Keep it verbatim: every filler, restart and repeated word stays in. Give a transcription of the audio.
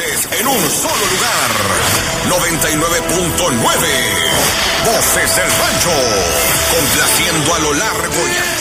deportes en un solo lugar. noventa y nueve punto nueve. Voces del Rancho. Complaciendo a lo largo y ancho